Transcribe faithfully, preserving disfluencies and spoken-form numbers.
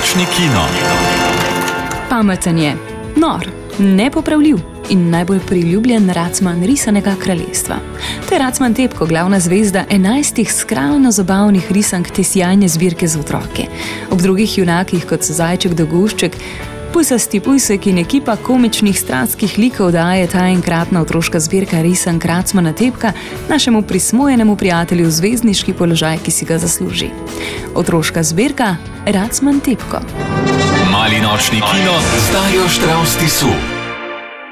nočni kino. Pameten je, nor, nepopravljiv in najbolj priljubljen Racman risanega kraljestva. To je Racman Tepko, glavna zvezda enajstih skrajno zabavnih risank te sijajne zbirke za otroke. Ob drugih junakih, kot so Zajček Dogušček, Pusasti Pujsek in ekipa komičnih stranskih likov daje ta enkratna otroška zbirka risank Racmana Tepka našemu prismojenemu prijatelju zvezdniški položaj, ki si ga zasluži. Otroška zbirka Racman Tepko. Mali nočni kino z Darjo Štravs Tisu.